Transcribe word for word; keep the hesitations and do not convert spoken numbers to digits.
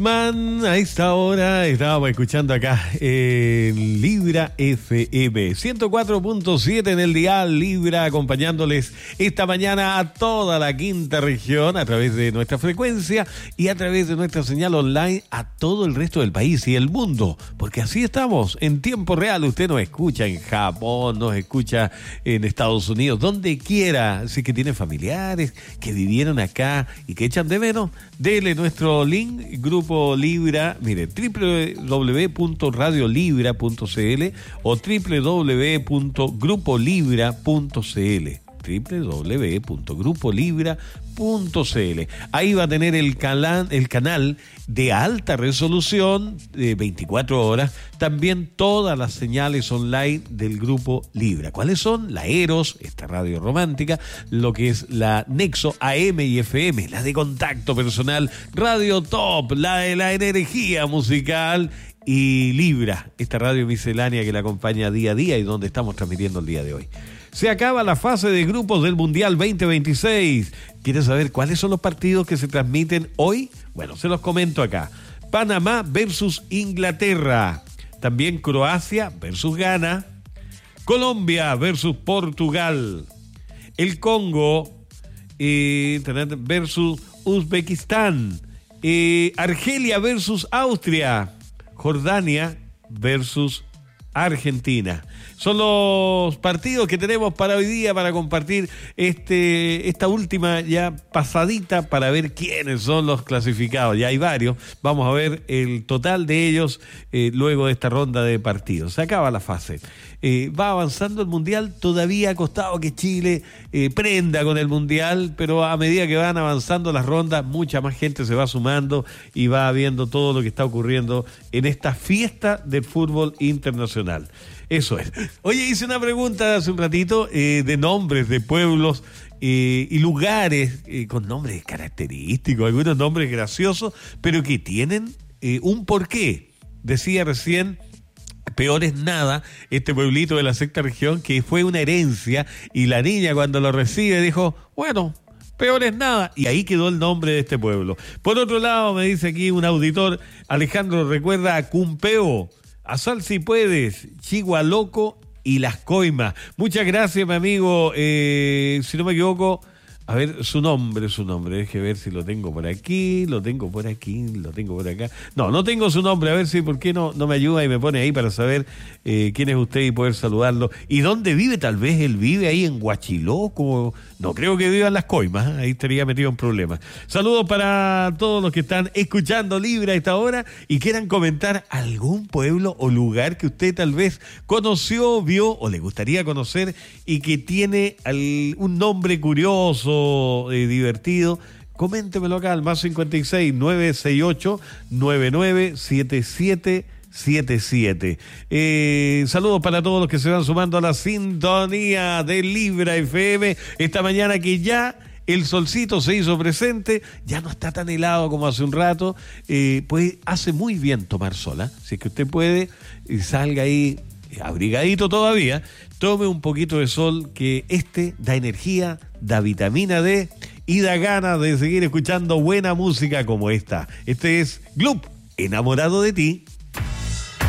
Man, a esta hora estábamos escuchando acá en Libra F M ciento cuatro punto siete en el dial Libra, acompañándoles esta mañana a toda la quinta región a través de nuestra frecuencia y a través de nuestra señal online a todo el resto del país y el mundo, porque así estamos en tiempo real. Usted nos escucha en Japón, nos escucha en Estados Unidos, donde quiera. Así que tiene familiares que vivieron acá y que echan de menos, dele nuestro link, Grupo Libra, mire, doble u doble u doble u punto radio libra punto c l o doble u doble u doble u punto grupo libra punto c l, doble u doble u doble u punto grupo libra punto c l. Ahí va a tener el canal, el canal de alta resolución de veinticuatro horas, también todas las señales online del Grupo Libra. ¿Cuáles son? La Eros, esta radio romántica, lo que es la Nexo A M y F M, la de contacto personal, Radio Top, la de la energía musical, y Libra, esta radio miscelánea que la acompaña día a día y donde estamos transmitiendo el día de hoy. Se acaba la fase de grupos del Mundial veinte veintiséis. ¿Quieres saber cuáles son los partidos que se transmiten hoy? Bueno, se los comento acá. Panamá versus Inglaterra. También Croacia versus Ghana. Colombia versus Portugal. El Congo eh, versus Uzbekistán. Eh, Argelia versus Austria. Jordania versus Argentina. Son los partidos que tenemos para hoy día para compartir este esta última ya pasadita para ver quiénes son los clasificados. Ya hay varios. Vamos a ver el total de ellos eh, luego de esta ronda de partidos. Se acaba la fase. Eh, va avanzando el Mundial. Todavía ha costado que Chile eh, prenda con el Mundial, pero a medida que van avanzando las rondas, mucha más gente se va sumando y va viendo todo lo que está ocurriendo en esta fiesta del fútbol internacional. Eso es. Oye, hice una pregunta hace un ratito eh, de nombres de pueblos eh, y lugares eh, con nombres característicos, algunos nombres graciosos, pero que tienen eh, un porqué. Decía recién Peor es Nada, este pueblito de la sexta región, que fue una herencia, y la niña cuando lo recibe dijo, bueno, Peor es Nada, y ahí quedó el nombre de este pueblo. Por otro lado, me dice aquí un auditor, Alejandro recuerda a Cumpeo, a Sal Si Puedes, Chigualoco y Las Coimas. Muchas gracias, mi amigo. Eh, si no me equivoco, a ver, su nombre, su nombre. Déjeme ver si lo tengo por aquí, lo tengo por aquí, lo tengo por acá. No, no tengo su nombre. A ver si, ¿por qué no, no me ayuda y me pone ahí para saber eh, quién es usted y poder saludarlo? ¿Y dónde vive? Tal vez él vive ahí en Huachiloco. No creo que viva en Las Coimas. ¿eh? Ahí estaría metido en problemas. Saludos para todos los que están escuchando Libra a esta hora y quieran comentar algún pueblo o lugar que usted tal vez conoció, vio o le gustaría conocer y que tiene al, un nombre curioso, eh, divertido. Coméntemelo acá al más cincuenta y seis, nueve seis ocho, nueve nueve siete siete siete siete. Eh, saludos para todos los que se van sumando a la sintonía de Libra F M esta mañana, que ya el solcito se hizo presente, ya no está tan helado como hace un rato. Eh, pues hace muy bien tomar sol, ¿eh? Si es que usted puede, salga ahí abrigadito todavía, tome un poquito de sol, que este da energía, da vitamina D y da ganas de seguir escuchando buena música como esta. Este es Gloop, Enamorado de Ti.